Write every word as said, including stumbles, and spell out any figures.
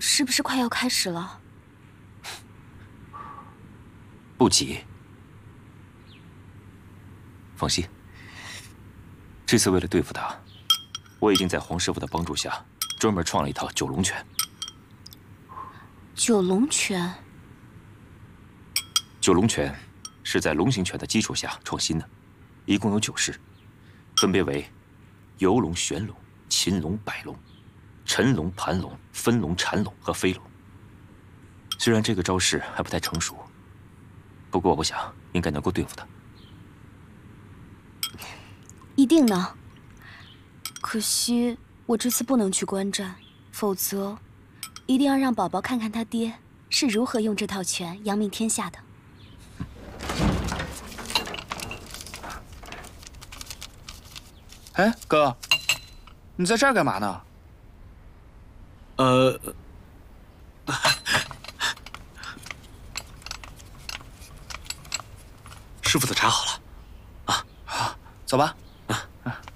是不是快要开始了？ 不急，放心。这次为了对付他，我已经在黄师傅的帮助下，专门创了一套九龙拳。 九龙拳。 九龙拳是在龙形拳的基础下创新的，一共有九式，分别为游龙、旋龙、擒龙、摆龙、沉龙、盘龙、分龙、缠龙和飞龙。虽然这个招式还不太成熟，不过我想应该能够对付他。 一定能。可惜我这次不能去观战，否则一定要让宝宝看看他爹是如何用这套拳扬名天下的。 哎，哥，你在这儿干嘛呢？ 呃，师傅的茶好了，啊啊，走吧。